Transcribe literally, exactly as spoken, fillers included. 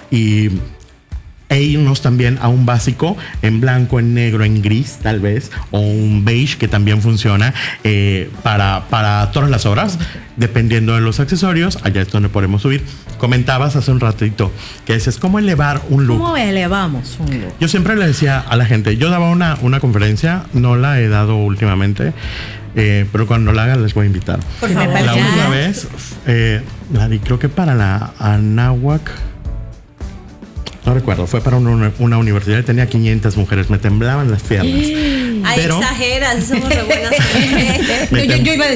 y e irnos también a un básico en blanco, en negro, en gris tal vez, o un beige que también funciona eh, para, para todas las horas, dependiendo de los accesorios. Allá es donde podemos subir. Comentabas hace un ratito que dices, ¿cómo elevar un look? ¿Cómo elevamos un look? Yo siempre le decía a la gente, yo daba una, una conferencia, no la he dado últimamente, eh, pero cuando la haga les voy a invitar. Por favor. La última vez, eh, la di creo que para la Anáhuac. No recuerdo, fue para una, una universidad y tenía quinientas mujeres, me temblaban las piernas. Ay, Pero, exageras, somos re buenas. No, yo, yo iba a